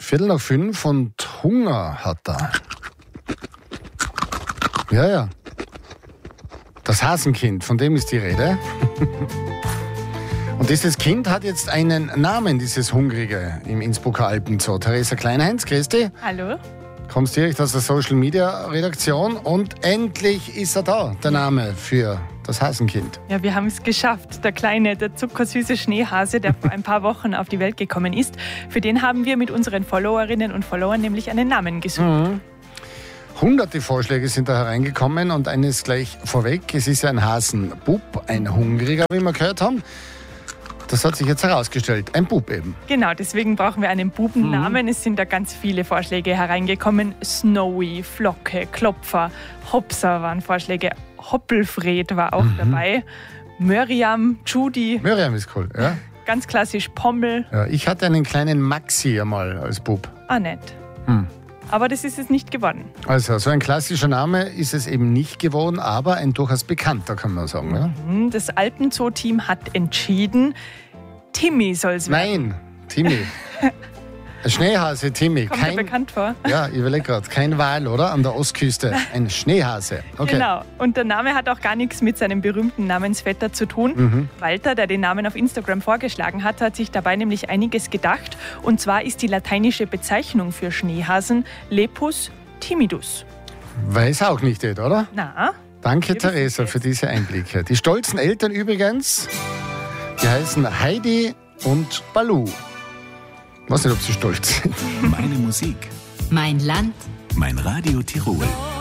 5:15 und Hunger hat er. Ja. Das Hasenkind, von dem ist die Rede. Und dieses Kind hat jetzt einen Namen, dieses Hungrige im Innsbrucker Alpenzoo. Theresa Kleinheinz, grüß dich. Hallo. Kommst direkt aus der Social-Media-Redaktion und endlich ist er da, der Name für das Hasenkind. Ja, wir haben es geschafft. Der kleine, der zuckersüße Schneehase, der vor ein paar Wochen auf die Welt gekommen ist, für den haben wir mit unseren Followerinnen und Followern nämlich einen Namen gesucht. Hunderte Vorschläge sind da hereingekommen und eines gleich vorweg. Es ist ein Hasenbub, ein Hungriger, wie wir gehört haben. Das hat sich jetzt herausgestellt. Ein Bub eben. Genau, deswegen brauchen wir einen Bubennamen. Es sind da ganz viele Vorschläge hereingekommen. Snowy, Flocke, Klopfer, Hopser waren Vorschläge. Hoppelfred war auch dabei. Miriam, Judy. Miriam ist cool, ja. Ganz klassisch Pommel. Ja, ich hatte einen kleinen Maxi einmal als Bub. Ah, nett. Aber das ist es nicht geworden. Also, so ein klassischer Name ist es eben nicht geworden, aber ein durchaus bekannter, kann man sagen. Ja? Das Alpenzoo-Team hat entschieden, Timmy soll es werden. Nein, Timmy. Ein Schneehase, Timmy. Kommt dir bekannt vor? Ja, ich überlege gerade. Kein Wal, oder? An der Ostküste. Ein Schneehase. Okay. Genau. Und der Name hat auch gar nichts mit seinem berühmten Namensvetter zu tun. Walter, der den Namen auf Instagram vorgeschlagen hat, hat sich dabei nämlich einiges gedacht. Und zwar ist die lateinische Bezeichnung für Schneehasen Lepus timidus. Weiß auch nicht, oder? Na? Danke, Theresa, für diese Einblicke. Die stolzen Eltern übrigens, die heißen Heidi und Balu. Ich weiß nicht, ob sie stolz sind. Meine Musik. Mein Land. Mein Radio Tirol.